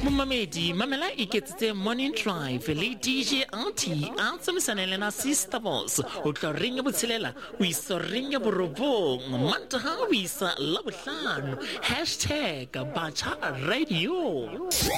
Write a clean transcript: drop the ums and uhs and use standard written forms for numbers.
Mamedi, mamela iketsitse Morning Drive le DJ Auntie a tsamaisana na Sister Boss o tla ringa botshelela o iso ringa borobong mantaha o isa la bohlano #Bacha Radio.